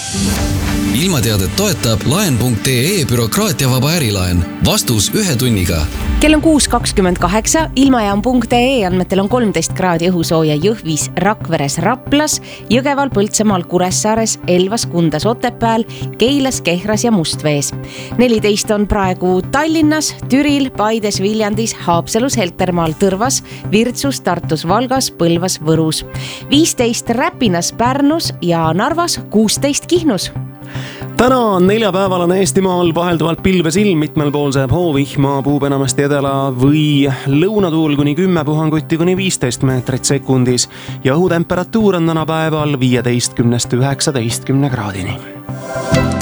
Ilmateadet toetab laen.ee bürokraatiavaba ärilaen. Vastus 1 tunniga. Kell on 6.28, ilmajaam.ee andmetel on 13 kraadi õhusooja Jõhvis, Rakveres, Raplas, Jõgeval, Põltsamaal, Kuressaares, Elvas, Kundas, Otepääl, Keilas, Kehras ja Mustvees. 14 on praegu Tallinnas, Türil, Paides, Viljandis, Haapsalus, Heltermaal, Tõrvas, Virtsus, Tartus, Valgas, Põlvas, Võrus. 15 Räpinas, Pärnus ja Narvas, 16 Kihnus. Täna on neljapäeval Eestimaal vahelduvalt pilves ilm, mitmel pool saab hoovihma, puhub enamasti edela või lõunatuul kuni 10 puhangutti kuni 15 meetrit sekundis ja õhutemperatuur on täna päeval 15–19 kraadini.